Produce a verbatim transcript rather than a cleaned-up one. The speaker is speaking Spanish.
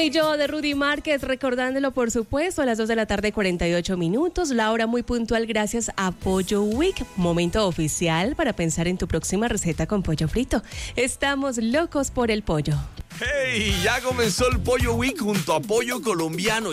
Y yo de Rudy Márquez, recordándolo por supuesto, a las dos de la tarde, cuarenta y ocho minutos, la hora muy puntual gracias a Pollo Week, momento oficial para pensar en tu próxima receta con pollo frito. Estamos locos por el pollo. ¡Hey! Ya comenzó el Pollo Week junto a Pollo Colombiano.